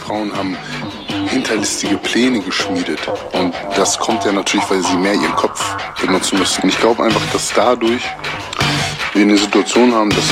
Frauen haben hinterlistige Pläne geschmiedet. Und das kommt ja natürlich, weil sie mehr ihren Kopf benutzen müssen. Und ich glaube einfach, dass dadurch wir eine Situation haben, dass